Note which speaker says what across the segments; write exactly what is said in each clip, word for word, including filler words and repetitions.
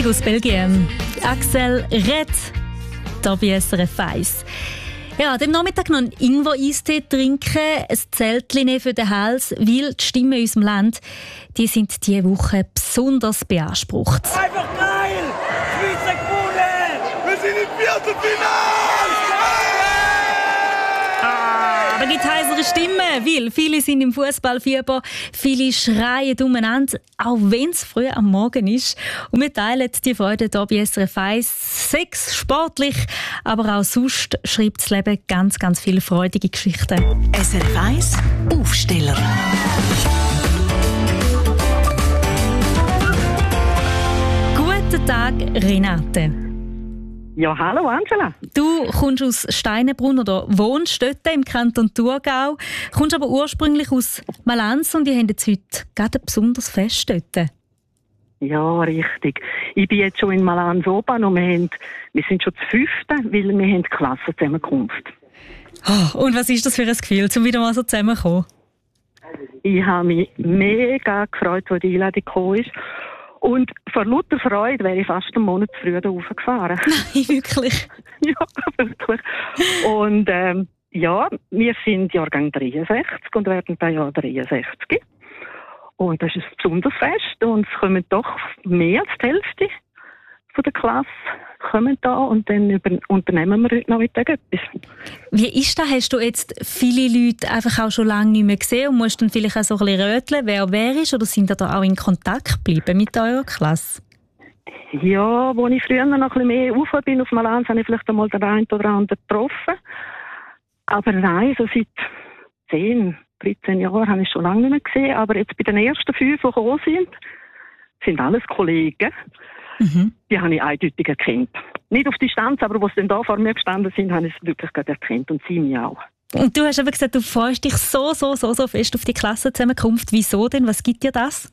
Speaker 1: Musik aus Belgien. Axel Red, hier bei S R F eins. Ja, am Nachmittag noch einen Ingwer-Eistee trinken, ein Zeltchen nehmen für den Hals, weil die Stimmen in unserem Land, die sind diese Woche besonders beansprucht.
Speaker 2: Einfach geil! Schweizer gewonnen! Wir sind im Viertelfinale!
Speaker 1: Da gibt es heisere Stimmen, weil viele sind im Fußballfieber, viele schreien umeinander, auch wenn es früh am Morgen ist. Und wir teilen die Freude hier bei S R F eins. Sex, sportlich, aber auch sonst schreibt das Leben ganz, ganz viele freudige Geschichten.
Speaker 3: S R F eins Aufsteller.
Speaker 1: Guten Tag, Renate.
Speaker 4: Ja, hallo Angela.
Speaker 1: Du kommst aus Steinenbrunn oder wohnst dort im Kanton Thurgau, kommst aber ursprünglich aus Malanz und ihr habt jetzt heute gerade ein besonderes Fest dort.
Speaker 4: Ja, richtig. Ich bin jetzt schon in Malanz oben und wir, haben, wir sind schon das Fünfte, weil wir haben Klassenzusammenkunft.
Speaker 1: Oh, und was ist das für ein Gefühl, um wieder mal so zusammenzukommen?
Speaker 4: Ich habe mich mega gefreut, als die Einladung gekommen ist. Und vor lauter Freude wäre ich fast einen Monat früher da raufgefahren.
Speaker 1: Nein, wirklich?
Speaker 4: Ja, wirklich. Und ähm, ja, wir sind Jahrgang dreiundsechzig und werden dann Jahr dreiundsechzig. Und das ist ein besonderes Fest und es kommen doch mehr als die Hälfte von der Klasse kommen da und dann über, unternehmen wir heute Nachmittag etwas.
Speaker 1: Wie ist das? Hast du jetzt viele Leute einfach auch schon lange nicht mehr gesehen und musst dann vielleicht auch so ein bisschen röteln, wer wer ist? Oder sind ihr da auch in Kontakt geblieben mit eurer Klasse?
Speaker 4: Ja, als ich früher noch ein bisschen mehr rauf bin auf Malanz, habe ich vielleicht einmal den einen oder anderen getroffen. Aber nein, so seit zehn, dreizehn Jahren habe ich schon lange nicht mehr gesehen. Aber jetzt bei den ersten fünf, die gekommen sind, sind alles Kollegen. Mhm. Die habe ich eindeutig erkannt. Nicht auf Distanz, aber als sie dann da vor mir gestanden sind, habe ich es wirklich erkannt und sie mich auch.
Speaker 1: Und du hast aber gesagt, du freust dich so, so, so, so fest auf die Klassenzusammenkunft. Wieso denn? Was gibt dir das?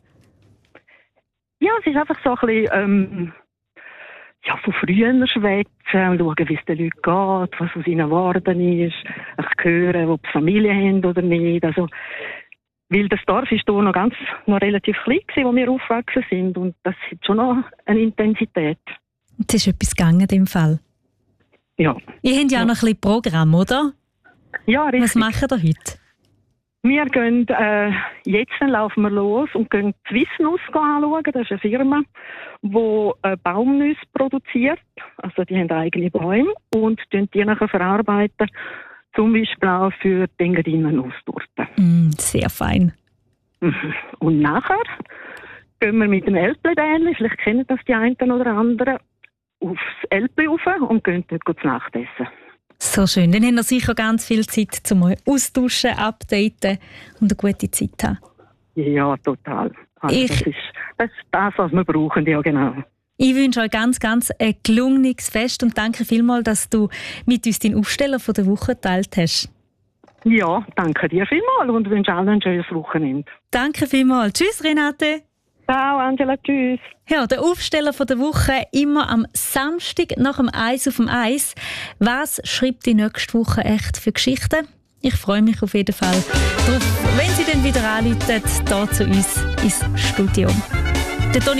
Speaker 4: Ja, es ist einfach so ein bisschen, ähm, ja, von früher schwätzen, schauen, wie es den Leuten geht, was aus ihnen geworden ist, ich hören, ob sie Familie haben oder nicht. Also, weil das Dorf war hier noch, ganz, noch relativ klein, wo wir aufgewachsen sind. Und das hat schon noch eine Intensität.
Speaker 1: Es ist etwas gegangen in dem Fall.
Speaker 4: Ja.
Speaker 1: Ihr habt ja auch noch ein bisschen Programm, oder?
Speaker 4: Ja, richtig.
Speaker 1: Was machen ihr heute?
Speaker 4: Wir gehen, äh, jetzt laufen wir los und gehen die Swissnuss anschauen. Das ist eine Firma, die äh, Baumnüsse produziert. Also die haben eigene Bäume und die nachher verarbeiten. Zum Beispiel auch für die Engadinen-Nusstorte.
Speaker 1: Mm, sehr fein.
Speaker 4: Und nachher gehen wir mit dem Elbli-Bähnchen, vielleicht kennen das die einen oder anderen, aufs Elbli rauf und gehen dort zu Nacht essen.
Speaker 1: So schön. Dann haben wir sicher ganz viel Zeit, um euch austauschen, updaten und eine gute Zeit haben.
Speaker 4: Ja, total. Also
Speaker 1: ich,
Speaker 4: das, ist, das ist das, was wir brauchen, ja genau.
Speaker 1: Ich wünsche euch ganz, ganz ein gelungenes Fest und danke vielmals, dass du mit uns den Aufsteller von der Woche geteilt hast.
Speaker 4: Ja, danke dir vielmals und wünsche allen ein schönes Wochenende.
Speaker 1: Danke vielmals. Tschüss, Renate.
Speaker 4: Ciao, Angela. Tschüss.
Speaker 1: Ja, der Aufsteller von der Woche immer am Samstag nach dem Eis auf dem Eis. Was schreibt die nächste Woche echt für Geschichten? Ich freue mich auf jeden Fall drauf, wenn Sie dann wieder anrufen, hier zu uns ins Studio. Der